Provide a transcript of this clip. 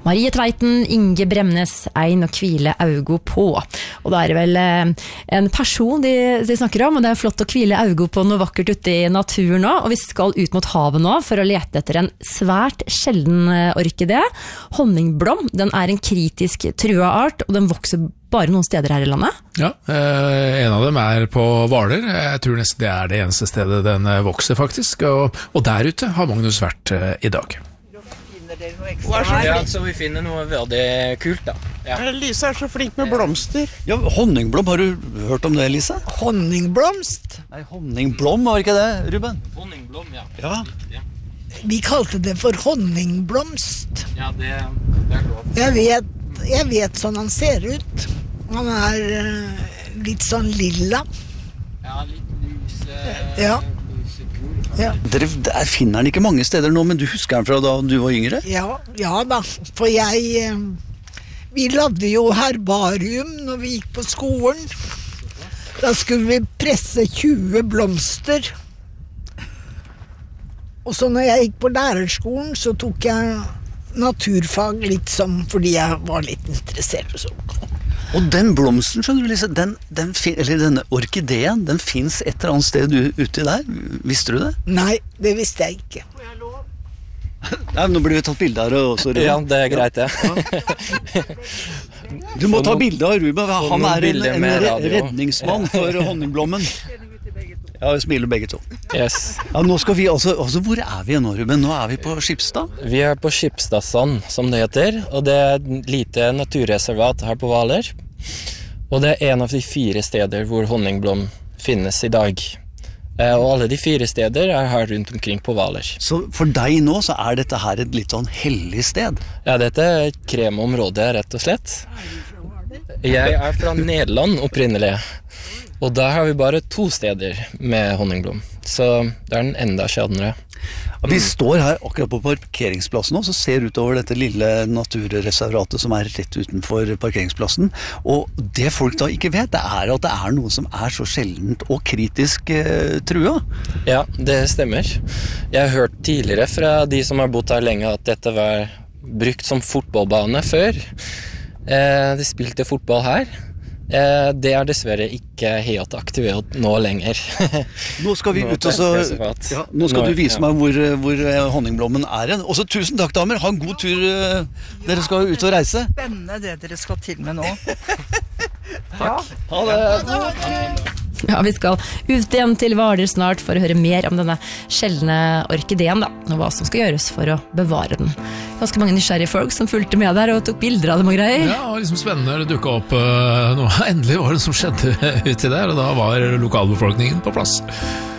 Marie Tveiten, Inge Bremnes, Ein og hvile augo på. Og da det vel en person de snakker om, og det flott å hvile augo på noe vakkert ute i naturen nå, og vi skal ut mot havet nå for å lete etter en svært sjelden orkidé. Honningblom, den en kritisk trua art, og den vokser bare noen steder her i landet. Ja, en av dem på Hvaler. Jeg tror nesten det det eneste stedet den vokser faktisk, og der ute har Magnus vært i dag. Ja, så vi finner noe veldig kult da. Ja. Lisa så flink med blomster. Ja, honningblom, har du hørt om det, Lisa? Honningblomst? Nei, honningblom, var ikke det, Ruben? Honningblom, ja. Ja. Vi kalte det for honningblomst. Ja, det lov. Jeg vet sånn han ser ut. Han litt sånn lilla. Ja, litt lyse. Ja. Ja. Dere finner den ikke mange steder nå, men du husker den fra da du var yngre? Ja da, for vi lagde jo herbarium når vi gikk på skolen. Da skulle vi presse 20 blomster. Og så når jeg gikk på lærerskolen, så tok jeg naturfag litt som, fordi jeg var litt interessert og sånn. Og den blomsten, skjønner du, Lise, eller denne orkideen, den finnes et eller annet sted ute der. Visste du det? Nei, det visste jeg ikke. Nei, nå blir vi tatt bilder her også, Ruben. Ja, det greit, ja. Du må ta bilder av Ruben, han en redningsmann for honningblommen. Ja, vi smiler begge to. Yes. Ja, nå skal vi altså hvor vi nå, Ruben? Nå vi på Skipstad? Vi på Skipstadsand, som det heter, og det et lite naturreservat her på Hvaler. Og det en av de 4 steder hvor honningblom finnes i dag. Og alle de 4 steder her rundt omkring på Hvaler. Så for deg nå så dette her et litt sånn hellig sted? Ja, dette et kremområde, rett og slett. Jeg fra Nederland opprinnelig. Og der har vi bare 2 steder med honningblom. Så det den enda sjeldnere. Ja, vi står her akkurat på parkeringsplassen nå, så ser utover dette lille naturreservatet som rett utenfor parkeringsplassen. Og det folk da ikke vet, det at det noe som så sjeldent og kritisk trua. Ja, det stemmer. Jeg har hørt tidligere fra de som har bodd her lenge at dette var brukt som fotballbane før. De spilte fotball her. Det dessverre ikke helt aktivert nå lenger. Nå skal vi ut og nå skal du vise meg hvor honningblommen Og så tusen takk, damer. Ha en god tur. Dere skal ut og reise. Spennende det dere skal til med nå. Takk. Ha det. Ja, vi skal ut igjen til Hvaler snart for å høre mer om denne sjeldne orkideen da, og hva som skal gjøres for å bevare den. Ganske mange nysgjerrige folk som fulgte med der og tok bilder av dem og greier. Ja, og liksom spennende, det dukket opp noe. Endelig var det som skjedde uti der, og da var lokalbefolkningen på plass.